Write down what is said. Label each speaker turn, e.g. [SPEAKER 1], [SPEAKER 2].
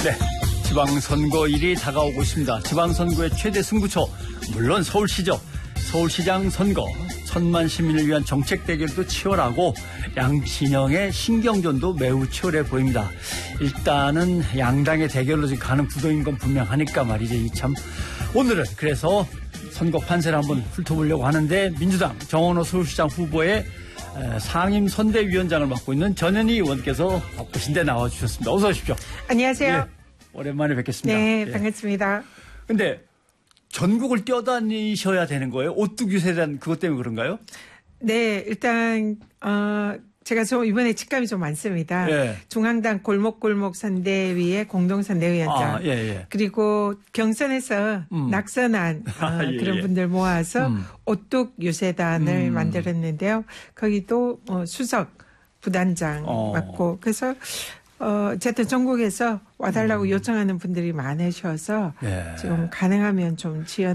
[SPEAKER 1] 네, 지방선거일이 다가오고 있습니다. 지방선거의 최대 승부처, 물론 서울시죠. 서울시장 선거, 천만 시민을 위한 정책 대결도 치열하고 양 진영의 신경전도 매우 치열해 보입니다. 일단은 양당의 대결로 지금 가는 구도인 건 분명하니까 말이죠. 오늘은 그래서 선거 판세를 한번 훑어보려고 하는데, 민주당 정원호 서울시장 후보의 상임선대위원장을 맡고 있는 전현희 의원께서 바쁘신데 나와주셨습니다. 어서 오십시오.
[SPEAKER 2] 안녕하세요.
[SPEAKER 1] 예, 오랜만에 뵙겠습니다.
[SPEAKER 2] 네,
[SPEAKER 1] 예.
[SPEAKER 2] 반갑습니다.
[SPEAKER 1] 근데 전국을 뛰어다니셔야 되는 거예요? 오뚜기 유세에 대한 그것 때문에 그런가요?
[SPEAKER 2] 네, 일단 제가 이번에 직감이 좀 많습니다.
[SPEAKER 1] 예.
[SPEAKER 2] 중앙당 골목골목 선대위의 공동선대위원장.
[SPEAKER 1] 예.
[SPEAKER 2] 그리고 경선에서 낙선한
[SPEAKER 1] 예,
[SPEAKER 2] 그런
[SPEAKER 1] 예.
[SPEAKER 2] 분들 모아서 오뚝 유세단을 만들었는데요. 거기도 수석 부단장 맡고, 그래서 어쨌든 전국에서 와달라고 요청하는 분들이 많으셔서
[SPEAKER 1] 예.
[SPEAKER 2] 좀 가능하면 좀 지연